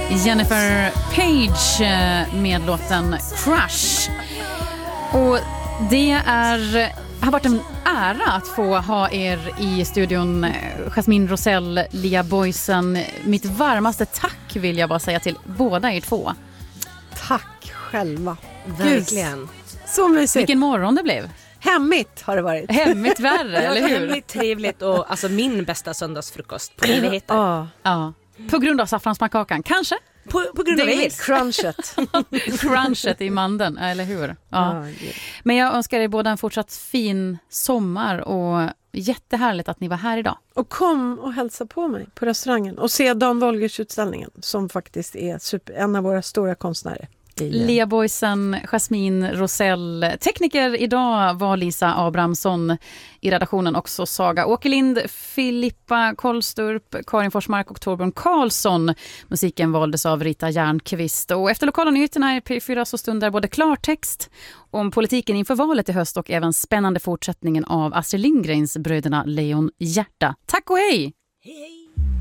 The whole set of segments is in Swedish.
Jennifer Page med låten Crush. Och det har varit en ära att få ha er i studion, Jasmine Rosell, Lia Boysen. Mitt varmaste tack vill jag bara säga till båda er två. Tack själva, verkligen. Så mysigt. Vilken morgon det blev. Hemmigt har det varit. Hemmigt värre, eller hur? Hemmigt, trevligt och alltså min bästa söndagsfrukost på evigheter. Ja. På grund av saffranspankakan, kanske? På grund av det. Crunchet. Crunchet i mandeln, eller hur? Ja. Men jag önskar er båda en fortsatt fin sommar och jättehärligt att ni var här idag. Och kom och hälsa på mig på restaurangen och se Dan Wolgers utställningen som faktiskt är en av våra stora konstnärer. Lia Boysen, Jasmine Rosell. Tekniker idag var Lisa Abrahamsson, i redaktionen också Saga Åkerlind, Filippa Kollsturp, Karin Forsmark och Torbjörn Karlsson. Musiken valdes av Rita Järnqvist. Och efter lokala nyheterna i P4 så stundar både klartext om politiken inför valet i höst och även spännande fortsättningen av Astrid Lindgrens Bröderna Leon Hjärta. Tack och hej! Hej!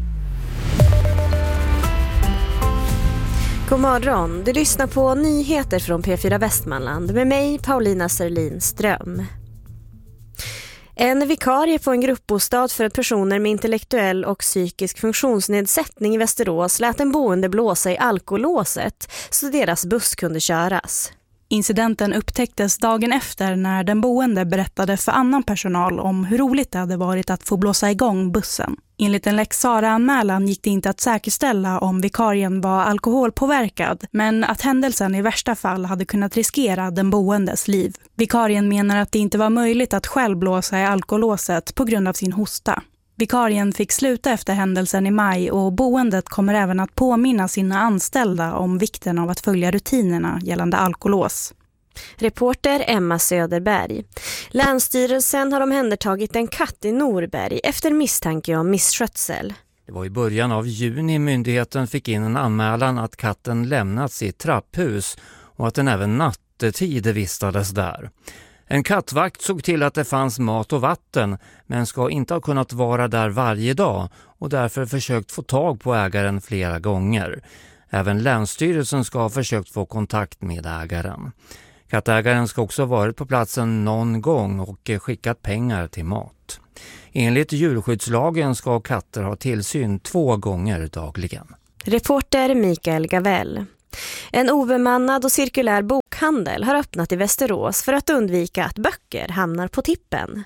God morgon, du lyssnar på nyheter från P4 Västmanland med mig Paulina Sörlin Ström. En vikarie på en gruppbostad för personer med intellektuell och psykisk funktionsnedsättning i Västerås lät en boende blåsa i alkolåset så deras buss kunde köras. Incidenten upptäcktes dagen efter när den boende berättade för annan personal om hur roligt det hade varit att få blåsa igång bussen. Enligt en Lex Sarah-anmälan gick det inte att säkerställa om vikarien var alkoholpåverkad, men att händelsen i värsta fall hade kunnat riskera den boendes liv. Vikarien menar att det inte var möjligt att själv blåsa i alkolåset på grund av sin hosta. Vikarien fick sluta efter händelsen i maj och boendet kommer även att påminna sina anställda om vikten av att följa rutinerna gällande alkolås. Reporter Emma Söderberg. Länsstyrelsen har omhändertagit en katt i Norberg efter misstanke om misskötsel. Det var i början av juni myndigheten fick in en anmälan att katten lämnats i ett trapphus och att den även nattetid vistades där. En kattvakt såg till att det fanns mat och vatten men ska inte ha kunnat vara där varje dag och därför försökt få tag på ägaren flera gånger. Även Länsstyrelsen ska ha försökt få kontakt med ägaren. Kattägaren ska också ha varit på platsen någon gång och skickat pengar till mat. Enligt djurskyddslagen ska katter ha tillsyn 2 gånger dagligen. Reporter Mikael Gavell. En obemannad och cirkulär bokhandel har öppnat i Västerås för att undvika att böcker hamnar på tippen.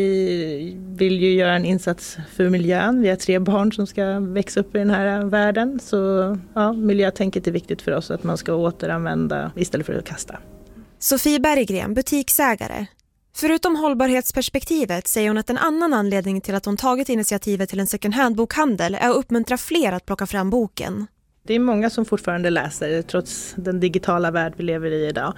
Vi vill ju göra en insats för miljön. Vi har 3 barn som ska växa upp i den här världen. Så ja, miljötänket är viktigt för oss, att man ska återanvända istället för att kasta. Sofie Berggren, butiksägare. Förutom hållbarhetsperspektivet säger hon att en annan anledning till att hon tagit initiativet till en second hand-bokhandel är att uppmuntra fler att plocka fram boken. Det är många som fortfarande läser trots den digitala värld vi lever i idag.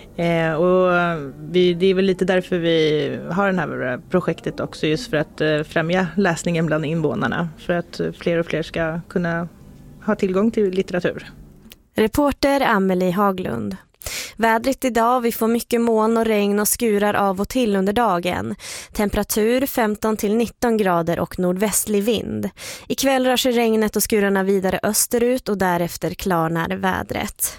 Och det är väl lite därför vi har det här projektet också, just för att främja läsningen bland invånarna. För att fler och fler ska kunna ha tillgång till litteratur. Reporter Amelie Haglund. Vädret idag, vi får mycket moln och regn och skurar av och till under dagen. Temperatur 15 till 19 grader och nordvästlig vind. Ikväll rör sig regnet och skurarna vidare österut och därefter klarnar vädret.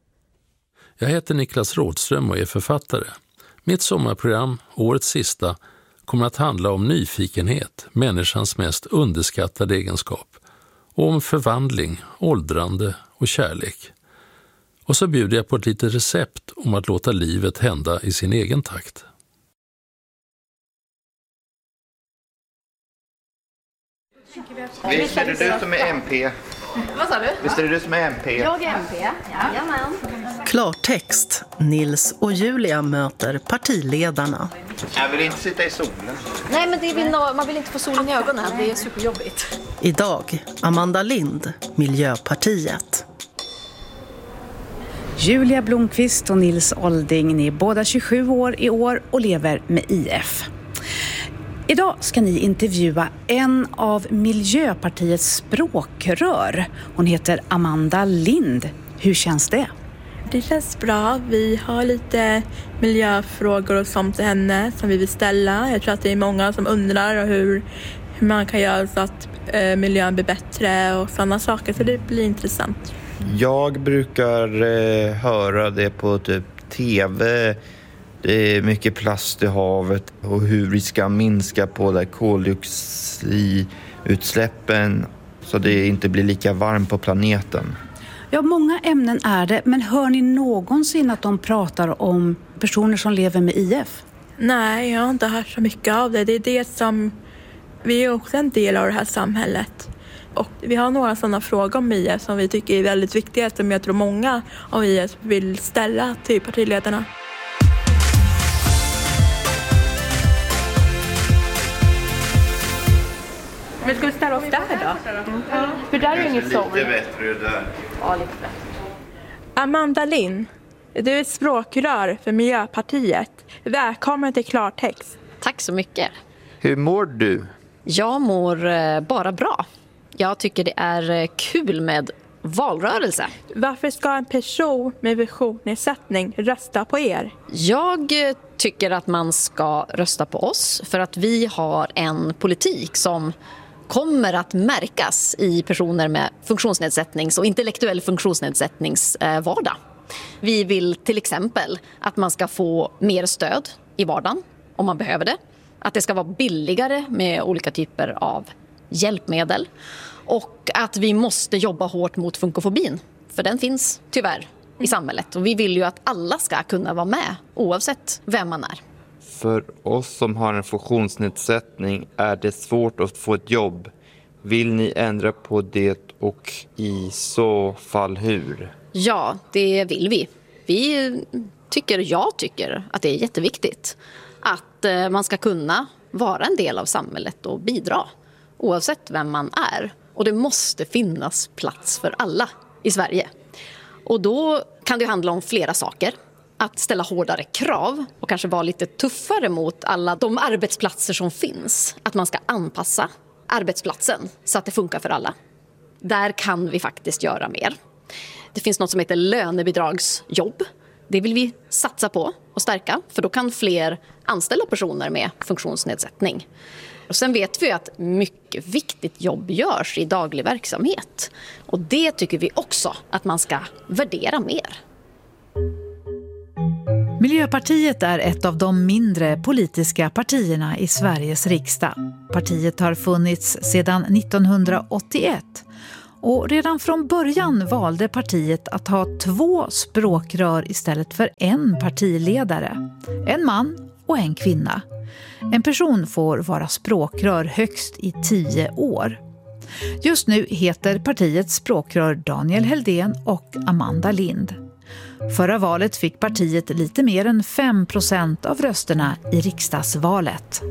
Jag heter Niklas Rådström och är författare. Mitt sommarprogram, årets sista, kommer att handla om nyfikenhet, människans mest underskattade egenskap. Och om förvandling, åldrande och kärlek. Och så bjuder jag på ett litet recept om att låta livet hända i sin egen takt. Visst är det du som är MP? Vad sa du? Visst är det du som är MP? Jag är MP, jajamän. Klartext. Nils och Julia möter partiledarna. Jag vill inte sitta i solen. Nej, men man vill inte få solen i ögonen. Det är superjobbigt. Idag, Amanda Lind, Miljöpartiet. Julia Blomqvist och Nils Olding, ni är båda 27 år i år och lever med IF. Idag ska ni intervjua en av Miljöpartiets språkrör. Hon heter Amanda Lind. Hur känns det? Det känns bra. Vi har lite miljöfrågor och sånt till henne som vi vill ställa. Jag tror att det är många som undrar hur hur man kan göra så att miljön blir bättre och sådana saker. Så det blir intressant. Jag brukar höra det på typ tv. Det är mycket plast i havet och hur vi ska minska på det koldioxidutsläppen så det inte blir lika varmt på planeten. Ja, många ämnen är det, men hör ni någonsin att de pratar om personer som lever med IF? Nej, jag har inte hört så mycket av det. Det är det som, vi är också en del av det här samhället. Och vi har några sådana frågor om IF som vi tycker är väldigt viktiga, som jag tror många av IF vill ställa till partiledarna. Men ska vi ställa oss där då? För där är ju inget sol. Lite bättre där. Ja, lite bättre. Amanda Lind, du är språkrör för Miljöpartiet. Välkommen till Klartext. Tack så mycket. Hur mår du? Jag mår bara bra. Jag tycker det är kul med valrörelse. Varför ska en person med funktionsnedsättning rösta på er? Jag tycker att man ska rösta på oss för att vi har en politik som kommer att märkas i personer med funktionsnedsättnings- och intellektuell funktionsnedsättningsvardag. Vi vill till exempel att man ska få mer stöd i vardagen om man behöver det. Att det ska vara billigare med olika typer av hjälpmedel. Och att vi måste jobba hårt mot funkofobin. För den finns tyvärr i samhället. Och vi vill ju att alla ska kunna vara med oavsett vem man är. För oss som har en funktionsnedsättning är det svårt att få ett jobb. Vill ni ändra på det och i så fall hur? Ja, det vill vi. Jag tycker att det är jätteviktigt att man ska kunna vara en del av samhället och bidra oavsett vem man är. Och det måste finnas plats för alla i Sverige. Och då kan det handla om flera saker. Att ställa hårdare krav och kanske vara lite tuffare mot alla de arbetsplatser som finns. Att man ska anpassa arbetsplatsen så att det funkar för alla. Där kan vi faktiskt göra mer. Det finns något som heter lönebidragsjobb. Det vill vi satsa på och stärka, för då kan fler anställa personer med funktionsnedsättning. Och sen vet vi att mycket viktigt jobb görs i daglig verksamhet. Och det tycker vi också att man ska värdera mer. Miljöpartiet är ett av de mindre politiska partierna i Sveriges riksdag. Partiet har funnits sedan 1981 och redan från början valde partiet att ha 2 språkrör istället för en partiledare. En man och en kvinna. En person får vara språkrör högst i 10 år. Just nu heter partiets språkrör Daniel Heldén och Amanda Lind. Förra valet fick partiet lite mer än 5% av rösterna i riksdagsvalet.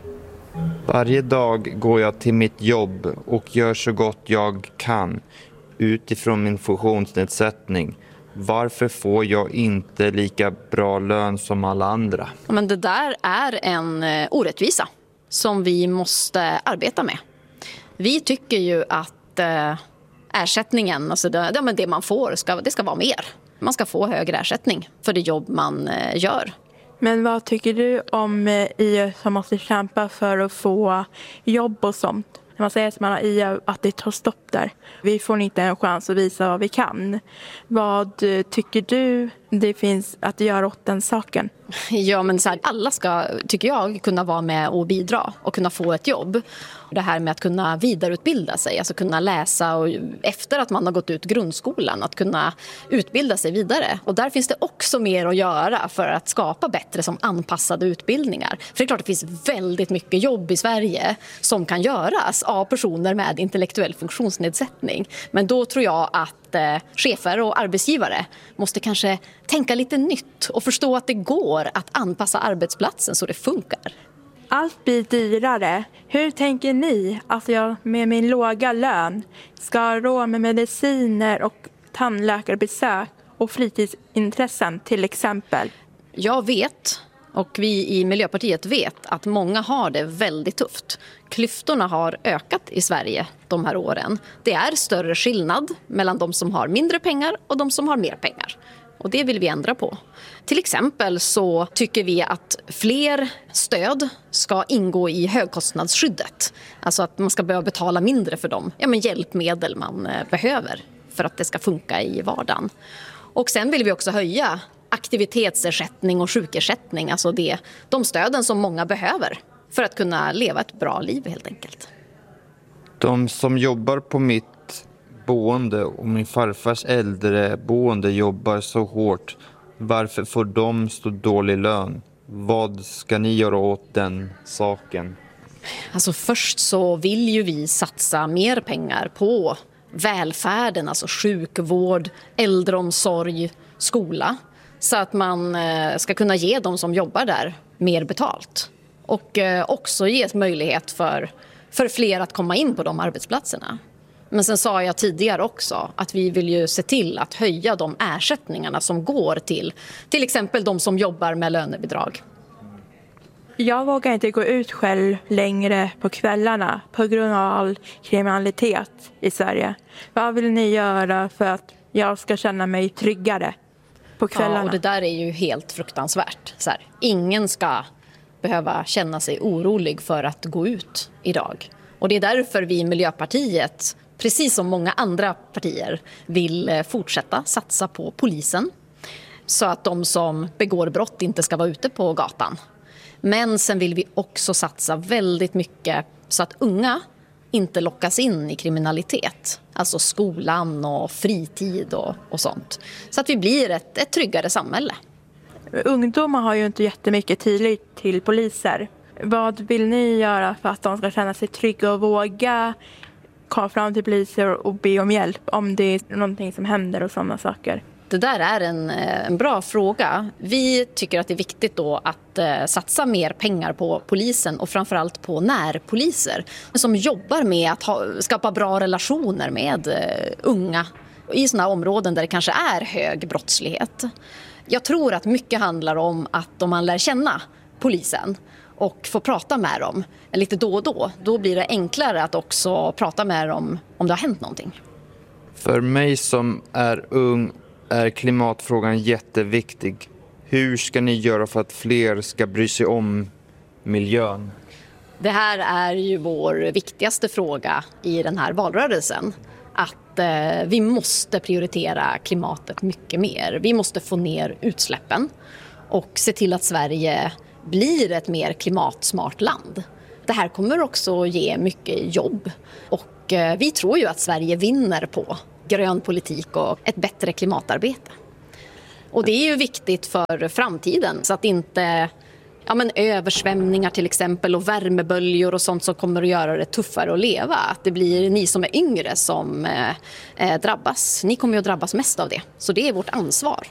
Varje dag går jag till mitt jobb och gör så gott jag kan utifrån min funktionsnedsättning. Varför får jag inte lika bra lön som alla andra? Men det där är en orättvisa som vi måste arbeta med. Vi tycker ju att ersättningen, alltså det man får, det ska vara mer. Man ska få högre ersättning för det jobb man gör. Men vad tycker du om IF som måste kämpa för att få jobb och sånt? När man säger att man har IF, att det tar stopp där. Vi får inte en chans att visa vad vi kan. Vad tycker du det finns att göra åt den saken? Ja, men så här, alla ska, tycker jag, kunna vara med och bidra och kunna få ett jobb. Det här med att kunna vidareutbilda sig, alltså kunna läsa och efter att man har gått ut grundskolan, att kunna utbilda sig vidare. Och där finns det också mer att göra för att skapa bättre som anpassade utbildningar. För det är klart att det finns väldigt mycket jobb i Sverige som kan göras av personer med intellektuell funktionsnedsättning. Men då tror jag att chefer och arbetsgivare måste kanske tänka lite nytt och förstå att det går att anpassa arbetsplatsen så det funkar. Allt blir dyrare. Hur tänker ni att jag med min låga lön ska ha råd med mediciner och tandläkarbesök och fritidsintressen till exempel? Jag vet, och vi i Miljöpartiet vet, att många har det väldigt tufft. Klyftorna har ökat i Sverige de här åren. Det är större skillnad mellan de som har mindre pengar och de som har mer pengar. och det vill vi ändra på. Till exempel så tycker vi att fler stöd ska ingå i högkostnadsskyddet. Alltså att man ska behöva betala mindre för de hjälpmedel man behöver för att det ska funka i vardagen. Och sen vill vi också höja aktivitetsersättning och sjukersättning, alltså de stöden som många behöver för att kunna leva ett bra liv helt enkelt. De som jobbar på mitt boende och min farfars äldreboende jobbar så hårt. Varför får de så dålig lön? Vad ska ni göra åt den saken? Alltså först så vill ju vi satsa mer pengar på välfärden, alltså sjukvård, äldreomsorg, skola. Så att man ska kunna ge de som jobbar där mer betalt. Och också ge möjlighet för fler att komma in på de arbetsplatserna. Men sen sa jag tidigare också att vi vill ju se till att höja de ersättningarna som går till exempel de som jobbar med lönebidrag. Jag vågar inte gå ut själv längre på kvällarna på grund av all kriminalitet i Sverige. Vad vill ni göra för att jag ska känna mig tryggare på kvällarna? Ja, och det där är ju helt fruktansvärt. Ingen ska behöva känna sig orolig för att gå ut idag. Och det är därför vi i Miljöpartiet, precis som många andra partier, vill fortsätta satsa på polisen. Så att de som begår brott inte ska vara ute på gatan. Men sen vill vi också satsa väldigt mycket så att unga inte lockas in i kriminalitet. Alltså skolan och fritid och sånt. Så att vi blir ett tryggare samhälle. Ungdomar har ju inte jättemycket tillit till poliser. Vad vill ni göra för att de ska känna sig trygga och våga komma fram till poliser och be om hjälp om det är någonting som händer och sådana saker? Det där är en bra fråga. Vi tycker att det är viktigt då att satsa mer pengar på polisen och framförallt på närpoliser som jobbar med att skapa bra relationer med unga i sådana områden där det kanske är hög brottslighet. Jag tror att mycket handlar om att om man lär känna polisen och får prata med dem lite då och då blir det enklare att också prata med dem om det har hänt någonting. För mig som är ung är klimatfrågan jätteviktig. Hur ska ni göra för att fler ska bry sig om miljön? Det här är ju vår viktigaste fråga i den här valrörelsen. Att vi måste prioritera klimatet mycket mer. Vi måste få ner utsläppen och se till att Sverige blir ett mer klimatsmart land. Det här kommer också ge mycket jobb och vi tror ju att Sverige vinner på grön politik och ett bättre klimatarbete. Och det är ju viktigt för framtiden så att inte översvämningar till exempel och värmeböljor och sånt som kommer att göra det tuffare att leva. Att det blir ni som är yngre som drabbas. Ni kommer ju att drabbas mest av det. Så det är vårt ansvar.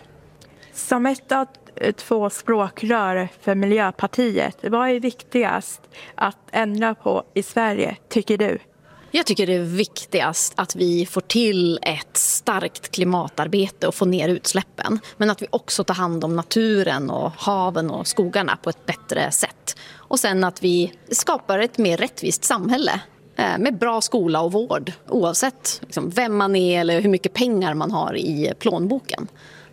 Som ett av 2 språkrör för Miljöpartiet, vad är viktigast att ändra på i Sverige, tycker du? Jag tycker det är viktigast att vi får till ett starkt klimatarbete och får ner utsläppen. Men att vi också tar hand om naturen och haven och skogarna på ett bättre sätt. Och sen att vi skapar ett mer rättvist samhälle med bra skola och vård. Oavsett vem man är eller hur mycket pengar man har i plånboken.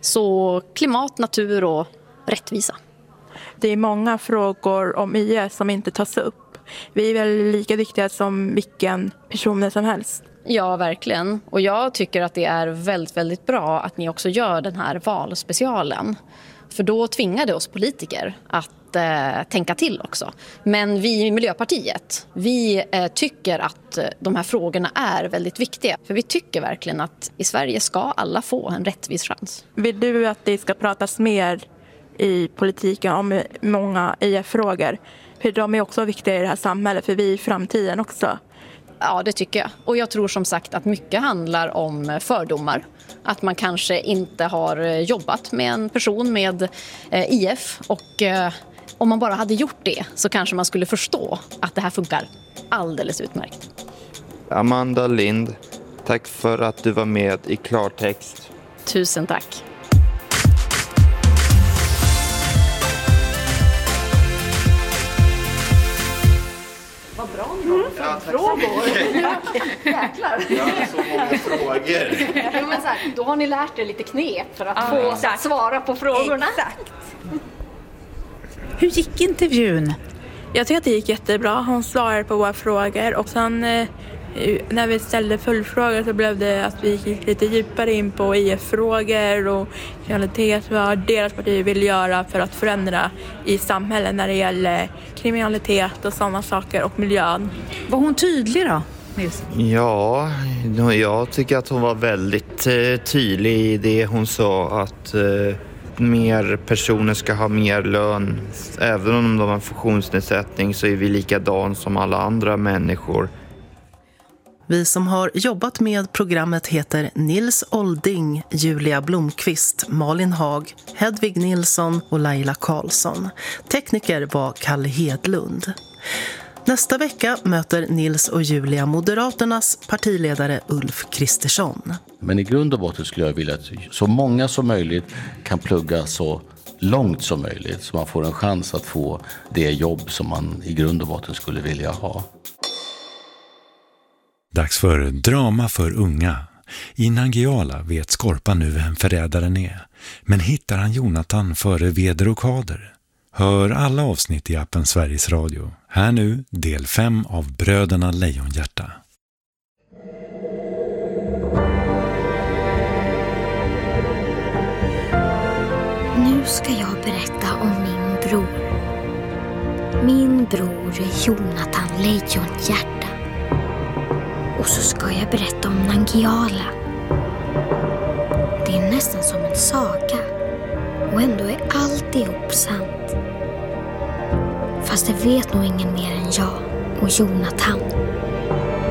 Så klimat, natur och rättvisa. Det är många frågor om IS som inte tas upp. Vi är väl lika viktiga som vilken person som helst. Ja, verkligen. Och jag tycker att det är väldigt, väldigt bra att ni också gör den här valspecialen. För då tvingar det oss politiker att tänka till också. Men vi i Miljöpartiet, vi tycker att de här frågorna är väldigt viktiga. För vi tycker verkligen att i Sverige ska alla få en rättvis chans. Vill du att det ska pratas mer i politiken om många IF-frågor? För de är också viktiga i det här samhället, för vi är i framtiden också. Ja, det tycker jag. Och jag tror som sagt att mycket handlar om fördomar. Att man kanske inte har jobbat med en person med IF. Och om man bara hade gjort det så kanske man skulle förstå att det här funkar alldeles utmärkt. Amanda Lind, tack för att du var med i Klartext. Tusen tack. Vad bra. Frågor. Jäklar. Ja, så många frågor. Men så här, då har ni lärt er lite knep för att få svara på frågorna. Exakt. Hur gick intervjun? Jag tycker att det gick jättebra. Hon svarade på våra frågor och sen när vi ställde följdfrågor så blev det att vi gick lite djupare in på IF-frågor och kriminalitet, vad deras parti vill göra för att förändra i samhället när det gäller kriminalitet och sådana saker och miljön. Var hon tydlig då, Nils? Ja, jag tycker att hon var väldigt tydlig i det hon sa, att mer personer ska ha mer lön. Även om de har en funktionsnedsättning så är vi likadan som alla andra människor. Vi som har jobbat med programmet heter Nils Olding, Julia Blomqvist, Malin Haag, Hedvig Nilsson och Laila Karlsson. Tekniker var Kalle Hedlund. Nästa vecka möter Nils och Julia Moderaternas partiledare Ulf Kristersson. Men i grund och botten skulle jag vilja att så många som möjligt kan plugga så långt som möjligt, så man får en chans att få det jobb som man i grund och botten skulle vilja ha. Dags för drama för unga. I Nangijala vet Skorpan nu vem förrädaren är. Men hittar han Jonathan före Veder och Kader? Hör alla avsnitt i appen Sveriges Radio. Här nu del 5 av Bröderna Lejonhjärta. Nu ska jag berätta om min bror. Min bror är Jonathan Lejonhjärta. Och så ska jag berätta om Nangijala. Det är nästan som en saga. Och ändå är alltihop sant. Fast det vet nog ingen mer än jag och Jonathan.